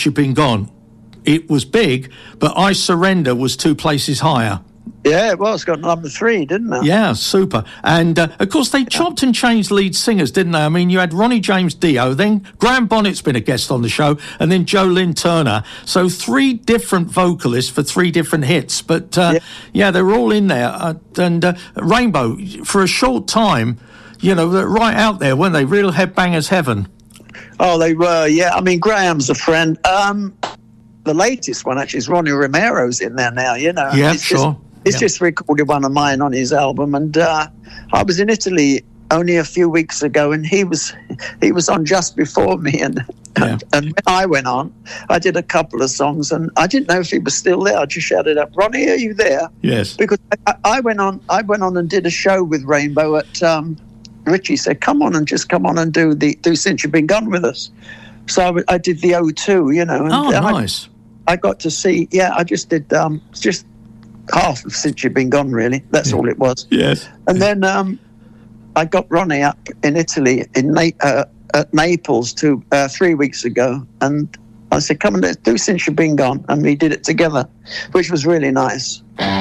Since You've Been Gone. It was big, but I Surrender was 2 places higher. Yeah, well, it's got number 3, didn't it? Yeah, super. And, of course, they chopped and changed lead singers, didn't they? I mean, you had Ronnie James Dio, then Graham Bonnet's been a guest on the show, and then Joe Lynn Turner. So 3 different vocalists for 3 different hits. But, yeah, they were all in there. And Rainbow, for a short time, you know, right out there, weren't they? Real headbangers heaven. Oh, they were, yeah. I mean, Graham's a friend. The latest one, actually, is Ronnie Romero's in there now, you know. Yeah, sure. He's just recorded one of mine on his album, and I was in Italy only a few weeks ago, and he was on just before me, and when I went on, I did a couple of songs, and I didn't know if he was still there. I just shouted up, "Ronnie, are you there?" Yes, because I went on and did a show with Rainbow at. Richie said, "Come on and do Since You've Been Gone with us." So I did the O2, you know. And nice. I got to see. Yeah, I just did just half of Since You've Been Gone, really. That's all it was. Yes. And then I got Ronnie up in Italy, at Naples 3 weeks ago, and I said, "Come and let's do Since You've Been Gone," and we did it together, which was really nice.